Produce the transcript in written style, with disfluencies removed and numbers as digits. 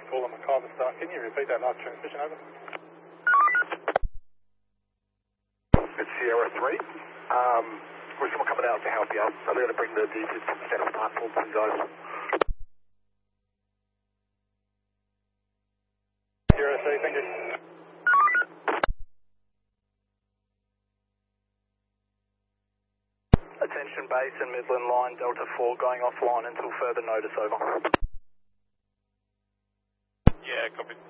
call on McIver Star. Can you repeat that last transmission, over? It's Sierra 3. We're someone coming out to help you. So they're going to bring the D50% of platform for you guys. Sierra 3, thank you. Attention base and Midland line, Delta 4 going offline until further notice, over. Yeah, copy.